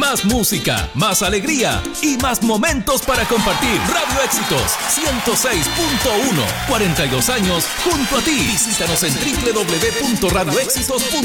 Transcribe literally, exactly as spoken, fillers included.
Más música, más alegría y más momentos para compartir. Radio Éxitos ciento seis punto uno, cuarenta y dos años junto a ti. Visítanos en doble u doble u doble u punto radio éxitos punto com.